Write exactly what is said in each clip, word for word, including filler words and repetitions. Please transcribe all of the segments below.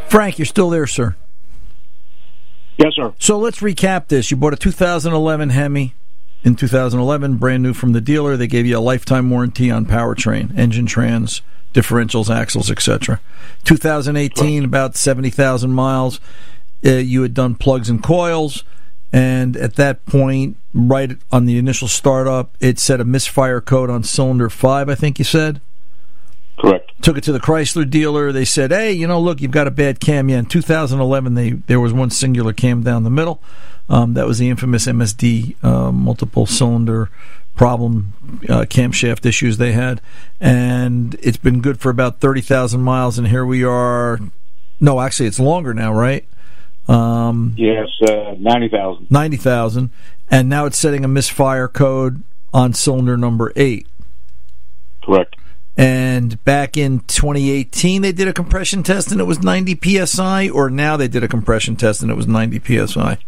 Frank, you're still there, sir? Yes, sir. So let's recap this. You bought a two thousand eleven Hemi in two thousand eleven, brand new from the dealer. They gave you a lifetime warranty on powertrain, engine, trans, differentials, axles, et cetera. two thousand eighteen, right. About seventy thousand miles. Uh, you had done plugs and coils, and at that point, right on the initial startup, it said a misfire code on cylinder five, I think you said? Correct. Took it to the Chrysler dealer. They said, hey, you know, look, you've got a bad cam. Yeah, in two thousand eleven, they, there was one singular cam down the middle. Um, that was the infamous M S D uh, multiple cylinder problem, uh, camshaft issues they had. And it's been good for about thirty thousand miles, and here we are. No, actually, it's longer now, right? Um, yes, uh, ninety thousand. ninety thousand. And now it's setting a misfire code on cylinder number eight. Correct. And back in twenty eighteen, they did a compression test and it was ninety P S I, or now they did a compression test and it was ninety P S I?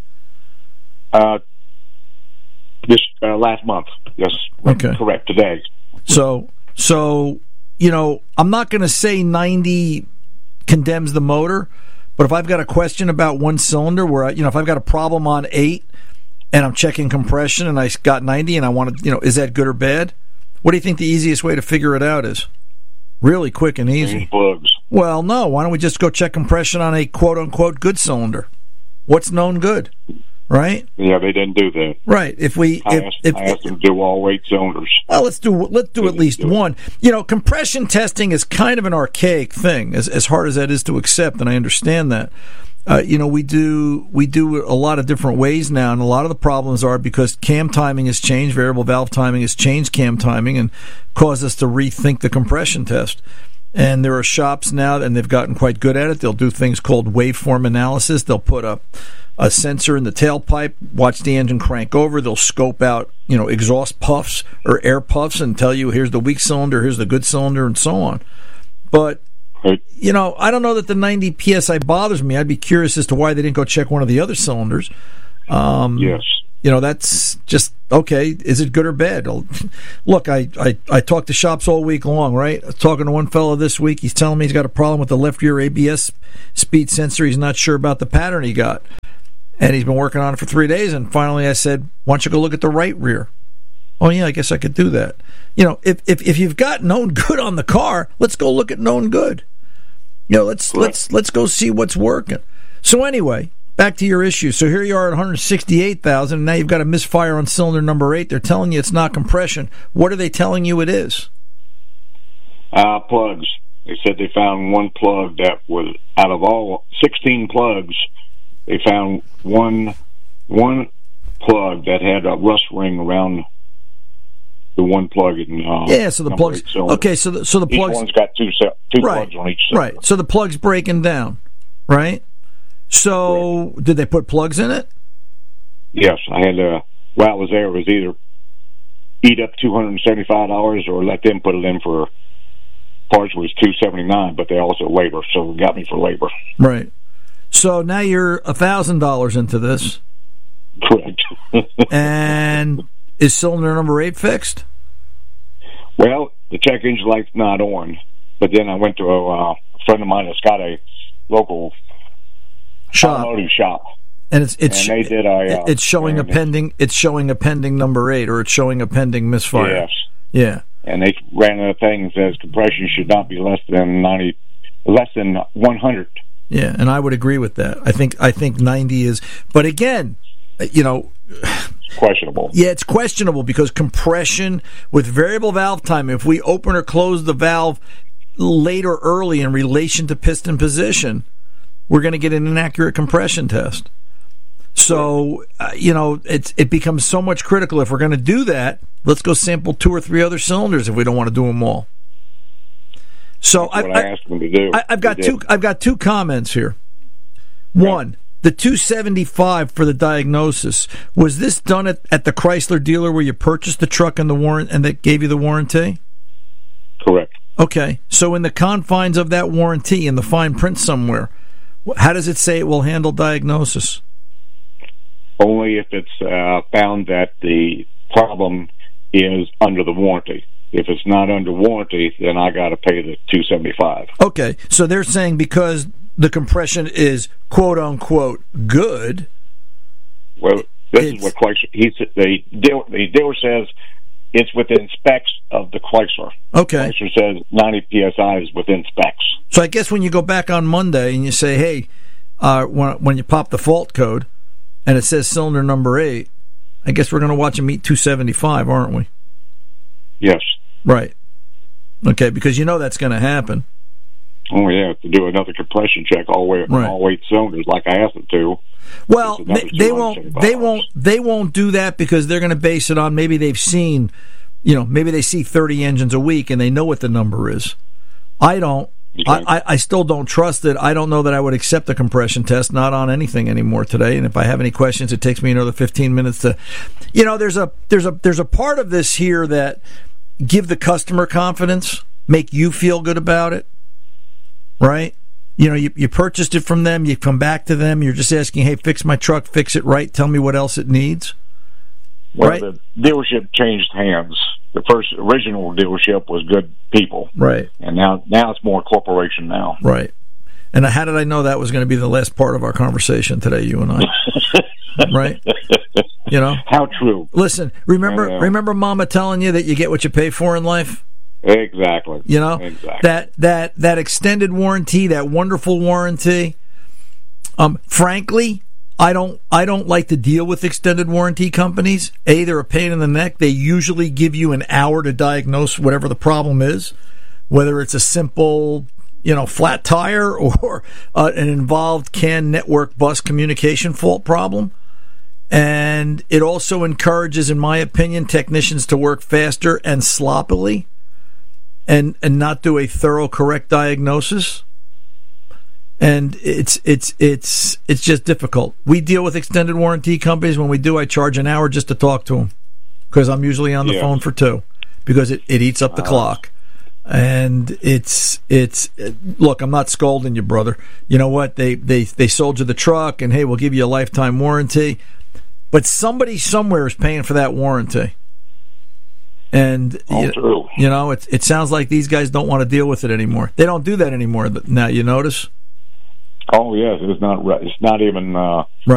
Uh, this uh, last month, yes. Okay. Correct, today. So, so you know, I'm not going to say ninety condemns the motor, but if I've got a question about one cylinder where, I, you know, if I've got a problem on eight and I'm checking compression and I got ninety and I want to, you know, is that good or bad? What do you think the easiest way to figure it out is? Really quick and easy. Change plugs. Well, no. Why don't we just go check compression on a quote-unquote good cylinder? What's known good, right? Yeah, they didn't do that. Right. If we, I, if, asked, if, I asked them to do all eight cylinders. Well, let's do let's do at least one. You know, compression testing is kind of an archaic thing, as as hard as that is to accept, and I understand that. Uh, you know, we do we do a lot of different ways now, and a lot of the problems are because cam timing has changed, variable valve timing has changed cam timing, and caused us to rethink the compression test. And there are shops now, and they've gotten quite good at it. They'll do things called waveform analysis. They'll put a a sensor in the tailpipe, watch the engine crank over. They'll scope out, you know, exhaust puffs or air puffs and tell you here's the weak cylinder, here's the good cylinder, and so on. But you know, I don't know that the ninety P S I bothers me. I'd be curious as to why they didn't go check one of the other cylinders. Um, yes. You know, that's just, okay, is it good or bad? Look, I, I, I talk to shops all week long, right? I was talking to one fellow this week. He's telling me he's got a problem with the left rear A B S speed sensor. He's not sure about the pattern he got. And he's been working on it for three days. And finally I said, why don't you go look at the right rear? Oh, yeah, I guess I could do that. You know, if if, if you've got known good on the car, let's go look at known good. You know, let's Correct. let's let's go see what's working. So anyway, back to your issue. So here you are at one hundred sixty-eight thousand, and now you've got a misfire on cylinder number eight. They're telling you it's not compression. What are they telling you it is? Uh, plugs. They said they found one plug that was, out of all sixteen plugs, they found one one plug that had a rust ring around the one plug in uh, yeah, so the plugs. Okay, so the, so the plugs. Each one's got two two right, plugs on each side. Right. So the plug's breaking down, right? So right. Did they put plugs in it? Yes, I had to. While I was there, it was either eat up two hundred and seventy-five dollars or let them put it in for parts was two seventy nine. But they also labor, so it got me for labor. Right. So now you're a thousand dollars into this. Correct. And is cylinder number eight fixed? Well, the check engine light's not on, but then I went to a uh, friend of mine that's got a local shop, automotive shop, and it's it's and they did a, uh, it's showing a pending it's showing a pending number eight, or it's showing a pending misfire. Yes, yeah, and they ran a thing that says compression should not be less than ninety, less than one hundred. Yeah, and I would agree with that. I think I think ninety is, but again, you know. Questionable. Yeah, it's questionable because compression with variable valve time, if we open or close the valve late or early in relation to piston position, we're going to get an inaccurate compression test. So, uh, you know, it's it becomes so much critical. If we're going to do that, let's go sample two or three other cylinders if we don't want to do them all. So That's what I, I asked them to do. I, I've got two. I've got two comments here. One. The two seventy-five for the diagnosis, was this done at, at the Chrysler dealer where you purchased the truck and the warrant and that gave you the warranty? Correct. Okay, so in the confines of that warranty, in the fine print somewhere, how does it say it will handle diagnosis? Only if it's uh, found that the problem is under the warranty. If it's not under warranty, then I got to pay the two seventy-five. Okay, so they're saying because the compression is quote unquote good. Well, this It's- is what Chrysler. He said the dealer, the dealer says it's within specs of the Chrysler. Okay. Chrysler says ninety P S I is within specs. So I guess when you go back on Monday and you say, hey, uh, when when you pop the fault code and it says cylinder number eight, I guess we're going to watch him meet two seventy-five, aren't we? Yes. Right. Okay, because you know that's going to happen. Oh yeah, to do another compression check all the way Right. all eight cylinders like I asked them to. Well, It's another they, they won't. They two hundred seventy-five dollars. won't. They won't do that because they're going to base it on maybe they've seen, you know, maybe they see thirty engines a week and they know what the number is. I don't. Okay. I, I, I still don't trust it. I don't know that I would accept a compression test, not on anything anymore today. And if I have any questions, it takes me another fifteen minutes to, you know, there's a there's a there's a part of this here that give the customer confidence, make you feel good about it, right? You know, you, you purchased it from them, you come back to them, you're just asking, hey, fix my truck, fix it right, tell me what else it needs. Well, Right. the dealership changed hands. The first original dealership was good people, Right, and now now it's more corporation now. right. And how did I know that was going to be the last part of our conversation today, you and I? Right? You know? How true. Listen, remember I know. remember Mama telling you that you get what you pay for in life? Exactly. You know? Exactly. That that that extended warranty, that wonderful warranty. Um, frankly, I don't I don't like to deal with extended warranty companies. A, they're a pain in the neck. They usually give you an hour to diagnose whatever the problem is, whether it's a simple, you know, flat tire or uh, an involved CAN network bus communication fault problem. And it also encourages, in my opinion, technicians to work faster and sloppily and and not do a thorough, correct diagnosis. And it's it's it's it's just difficult. We deal with extended warranty companies. When we do, I charge an hour just to talk to them because I'm usually on the Yeah. phone for two because it, it eats up the Uh, clock. And it's it's look, I'm not scolding you, brother. You know what? They they they sold you the truck, and hey, we'll give you a lifetime warranty. But somebody somewhere is paying for that warranty. And All you, true. you know, it it sounds like these guys don't want to deal with it anymore. They don't do that anymore now. You notice? Oh yes, it's not. Right. It's not even. Uh, Right.